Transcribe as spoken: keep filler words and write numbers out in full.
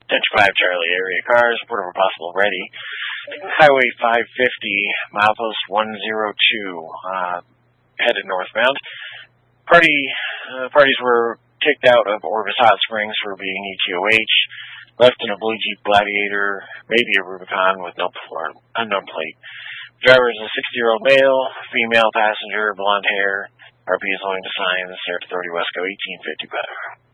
Attention five Charlie area cars, whatever possible, ready. Highway five fifty, milepost one oh two, uh, headed northbound. Party uh, Parties were kicked out of Orvis Hot Springs for being E T O H, left in a blue Jeep Gladiator, maybe a Rubicon with no unknown plate. Driver is a sixty-year-old male, female passenger, blonde hair. R P is holding the sign, Sarah thirty Wesco eighteen fifty better.